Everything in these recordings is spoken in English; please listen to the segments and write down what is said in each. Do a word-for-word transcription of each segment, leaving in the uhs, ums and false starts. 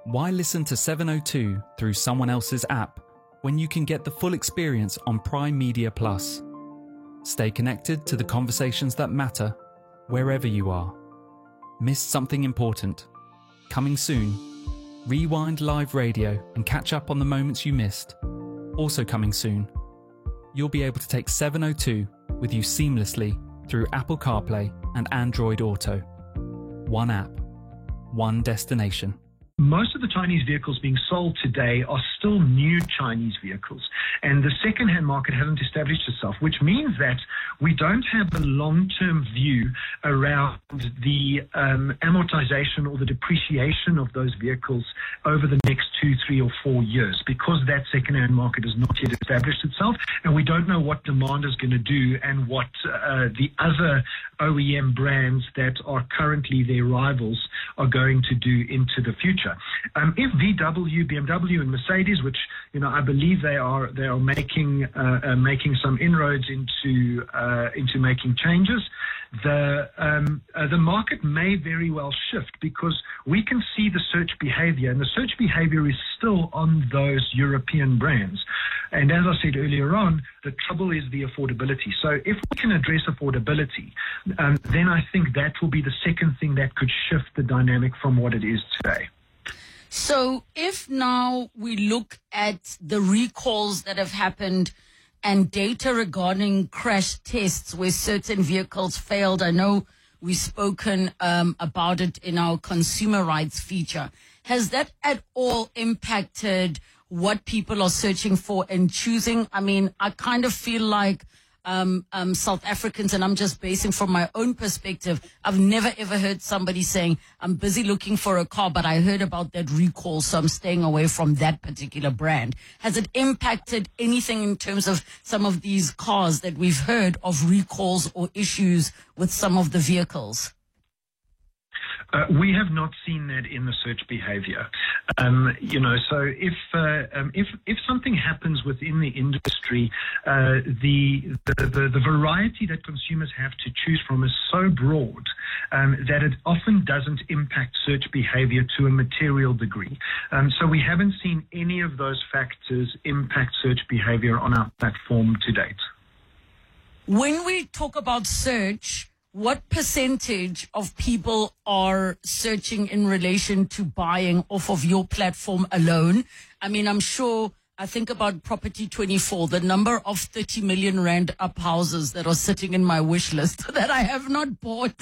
Why listen to seven oh two through someone else's app when you can get the full experience on Prime Media Plus? Stay connected to the conversations that matter wherever you are. Missed something important? Coming soon. Rewind live radio and catch up on the moments you missed. Also coming soon. You'll be able to take seven oh two with you seamlessly through Apple CarPlay and Android Auto. One app, one destination. Most of the Chinese vehicles being sold today are still new Chinese vehicles, and the second-hand market hasn't established itself, which means that we don't have a long-term view around the um, amortization or the depreciation of those vehicles over the next two, three, or four years, because that second-hand market has not yet established itself, and we don't know what demand is going to do and what uh, the other O E M brands that are currently their rivals are going to do into the future. Um, if V W, B M W, and Mercedes, which you know I believe they are they are making uh, uh, making some inroads into uh, into making changes, the um, uh, the market may very well shift, because we can see the search behavior, and the search behavior is still on those European brands. And as I said earlier on, the trouble is the affordability. So if we can address affordability, um, then I think that will be the second thing that could shift the dynamic from what it is today. So if now we look at the recalls that have happened and data regarding crash tests where certain vehicles failed, I know we've spoken um, about it in our consumer rights feature. Has that at all impacted what people are searching for and choosing? I mean, I kind of feel like um, um, South Africans, and I'm just basing from my own perspective, I've never ever heard somebody saying, I'm busy looking for a car, but I heard about that recall, so I'm staying away from that particular brand. Has it impacted anything in terms of some of these cars that we've heard of recalls or issues with some of the vehicles? Uh, we have not seen that in the search behavior. Um, you know, so if uh, um, if if something happens within the industry, uh, the, the the the variety that consumers have to choose from is so broad um, that it often doesn't impact search behavior to a material degree. Um, so we haven't seen any of those factors impact search behavior on our platform to date. When we talk about search, what percentage of people are searching in relation to buying off of your platform alone? I mean, I'm sure, I think about Property twenty-four, the number of thirty million rand up houses that are sitting in my wish list that I have not bought.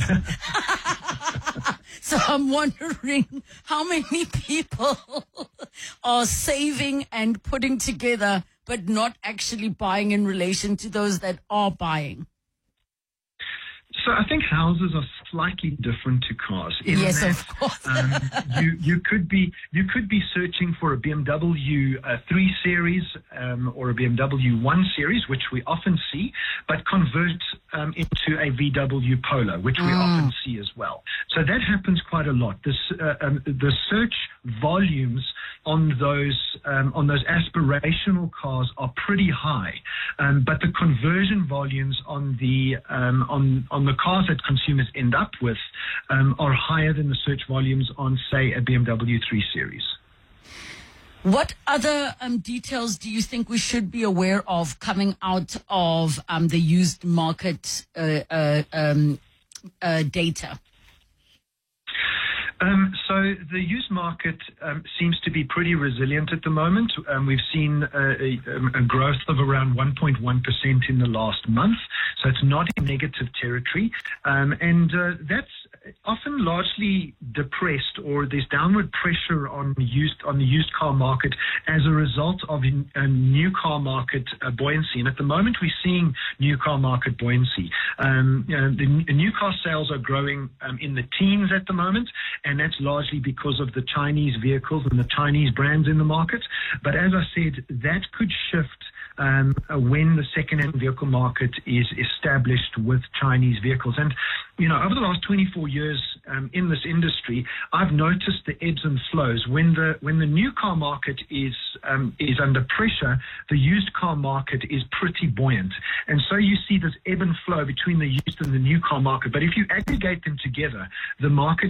So I'm wondering how many people are saving and putting together, but not actually buying in relation to those that are buying. So I think houses are slightly different to cars. In yes, that, of course. um, you you could be you could be searching for a B M W uh, three Series um, or a B M W one Series, which we often see, but convert um, into a V W Polo, which we mm. often see as well. So that happens quite a lot. This uh, um, the search volumes on those um, on those aspirational cars are pretty high, um, but the conversion volumes on the um, on on the cars that consumers end up with um, are higher than the search volumes on, say, a B M W three Series. What other um, details do you think we should be aware of coming out of um, the used market uh, uh, um, uh, data? Um, so the used market um, seems to be pretty resilient at the moment. Um, we've seen a, a, a growth of around one point one percent in the last month, so it's not in negative territory. Um, and uh, that's often largely depressed, or there's downward pressure on used on the used car market as a result of in, a new car market uh, buoyancy. And at the moment, we're seeing new car market buoyancy. Um, you know, the, the new car sales are growing um, in the teens at the moment, and that's largely because of the Chinese vehicles and the Chinese brands in the market. But as I said, that could shift Um, uh, when the second-hand vehicle market is established with Chinese vehicles. And, you know, over the last twenty-four years um, in this industry, I've noticed the ebbs and flows. When the when the new car market is um, is under pressure, the used car market is pretty buoyant. And so you see this ebb and flow between the used and the new car market. But if you aggregate them together, the market